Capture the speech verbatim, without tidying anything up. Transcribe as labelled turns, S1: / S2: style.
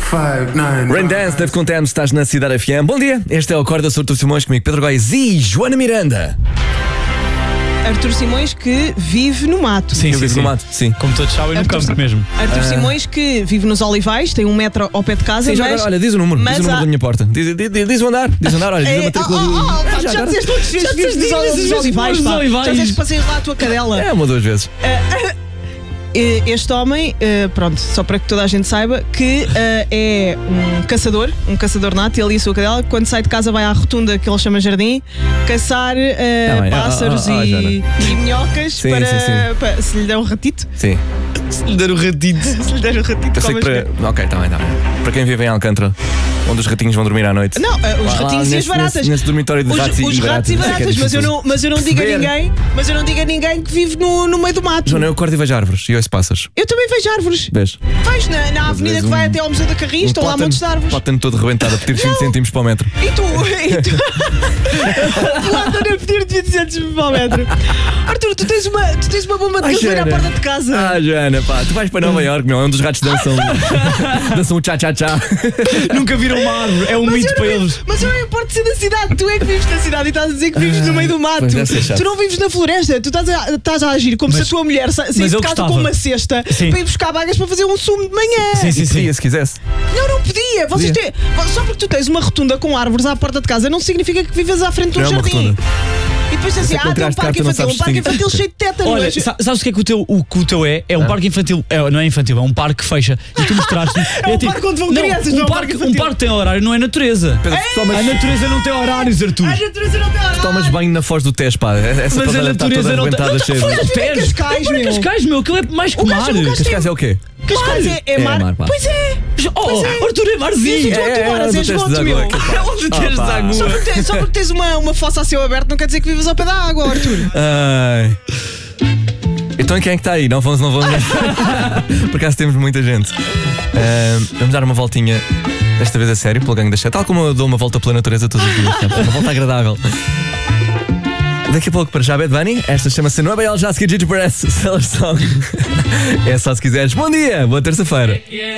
S1: Rain Dance, Dave Contente, estás na Cidade F M. Bom dia, este é o Acorda Artur Simões, comigo Pedro Góis e Joana Miranda.
S2: Artur Simões que vive no mato.
S3: Sim,
S1: Eu
S3: sim,
S1: vivo
S3: sim.
S1: no mato, sim.
S3: Como todos sabem, no
S2: Artur-
S3: campo mesmo.
S2: Artur
S1: Ah.
S2: Simões que vive nos Olivais, tem um metro ao pé de casa,
S1: Sim, já
S2: mas...
S1: agora, olha, diz o número,
S2: mas
S1: diz o número
S2: há-
S1: da minha porta. Diz, diz, diz o andar, diz o andar, olha, diz a
S2: É,
S1: matrícula
S2: oh,
S1: do...
S2: oh, oh, pá,
S1: Já
S2: já
S1: agora?
S2: disseste muitas vezes
S3: Já
S2: que vives
S3: disseste
S2: nos
S3: muitas vezes
S2: Olivais,
S3: nos
S2: pá.
S3: Olivais.
S2: Já disseste que passeias lá a tua cadela.
S1: É, uma ou duas vezes.
S2: Eh, Este homem, eh, pronto, só para que toda a gente saiba, que eh, é um caçador, um caçador nato, ele e a sua cadela, quando sai de casa vai à rotunda que ele chama jardim, caçar eh,
S1: Tá bem,
S2: pássaros
S1: ah, ah, ah,
S2: e,
S1: Joana.
S2: e minhocas
S1: Sim,
S2: para,
S1: sim, sim.
S2: para- se lhe der um ratito.
S1: Sim.
S3: Se lhe der o ratito.
S2: Se lhe der um ratito,
S1: Eu sei que
S2: comas
S1: para... Ok, está bem, está bem. Para quem vive em Alcântara, onde os ratinhos vão dormir à noite.
S2: Não, eh, os
S1: Lá, lá,
S2: ratinhos e as
S1: nesse-
S2: baratas.
S1: Nesse, nesse dormitório de
S2: Os,
S1: ratos
S2: os
S1: e
S2: ratos e
S1: baratas.
S2: baratas, mas eu não, mas eu não digo a
S1: Perceber.
S2: ninguém, mas eu não digo a ninguém que vive no, no meio do mato.
S1: Joana, eu acordo e vejo árvores e ouço pássaros.
S2: Eu também vejo árvores.
S1: Vês?
S2: Vais na, na avenida
S1: vezes
S2: que vai
S1: um-
S2: até ao Museu da Carris, estão lá
S1: plátano-
S2: montes de árvores.
S1: Plátano todo rebentado a pedir cinco cêntimos para o metro.
S2: E tu? E tu? Plátano a pedir vinte centos para o metro. Arthur, tu tens uma, tu tens uma bomba de
S1: Ai,
S2: gasolina à
S1: Joana.
S2: porta de casa.
S1: Ah, Joana, pá, tu vais para Nova Iorque, meu, é onde os ratos dançam, dançam o tchá-tchá-tchá.
S3: Nunca viram uma árvore. É um
S2: Mas
S3: mito
S2: eu
S3: para
S2: não
S3: eles.
S2: vivo- Mas eu não importo ser da cidade, tu é que vives na cidade e estás a dizer que vives no meio do mato.
S1: Pois deve ser chato.
S2: Tu não vives na floresta, tu estás a, estás a agir como
S3: Mas-
S2: se a tua mulher sa- saísse
S3: mas
S2: de
S3: eu
S2: casa
S3: gostava.
S2: com uma cesta
S3: Sim.
S2: para ir buscar bagas para fazer um sumo de manhã.
S3: Sim, sim, sim.
S1: Podia, se quisesse.
S2: Não, não podia. Vocês
S1: Podia.
S2: têm, só porque tu tens uma rotunda com árvores à porta de casa não significa que vivas à frente de um
S1: Não é uma
S2: jardim.
S1: rotunda.
S2: E depois diz assim,
S1: Sei que não
S2: ah, tem um
S1: tiraste
S2: parque
S1: carta, não
S2: infantil, um
S1: sabes
S2: parque
S1: distinguir.
S2: infantil cheio de tétanos.
S3: Olha, sa- sabes o que é que o teu, o, que o teu é? É um
S1: Ah.
S3: parque infantil. É, não é infantil, é um parque que fecha. E tu mostraste.
S2: É um parque onde vão crianças, não é
S3: um
S2: um
S3: parque,
S2: parque
S3: um
S2: infantil.
S3: parque tem horário, não é natureza.
S1: Pedro, tu tomas,
S3: A natureza não tem horários, Artur.
S2: A natureza não tem horário.
S1: tomas banho na foz do Tejo, pá. Essa
S3: Mas a
S1: passada está
S3: natureza
S1: toda
S3: não tem.
S1: arrebentada, cheia
S3: Foi
S1: de...
S3: aos
S2: Vive em
S3: Tejo.
S2: Cascais,
S3: Bora
S2: meu.
S3: Cascais, meu, aquilo é mais que
S2: O
S3: mar.
S2: gajo- o gajo-
S1: Cascais é o quê?
S2: Cascais é, é
S1: É
S2: mar.
S1: mar, pá.
S2: Pois é.
S3: Oh, Artur é marzinho.
S2: Sim, sim, tu
S1: É, é,
S2: moras,
S1: é,
S2: és
S1: do teste
S2: voto,
S1: de
S2: meu.
S1: água, aquilo, pá.
S3: Onde tens
S1: Ah, pá.
S3: água?
S2: Só porque, tens, só porque tens uma, uma fossa a céu aberto não quer dizer que vivas ao pé da água, Arthur.
S1: Ai. Então quem é que está aí? Não vamos, não vamos. Por acaso temos muita gente. Ah, vamos dar uma voltinha, desta vez a sério, pelo Gangue da Sete. Tal como eu dou uma volta pela natureza todos os dias. sabe? Uma volta agradável. Daqui a pouco para já, Bad Bunny. Esta chama-se Não é Bem já a seguir Gigi Perez, Seller Song. É só se quiseres. Bom dia, boa terça-feira.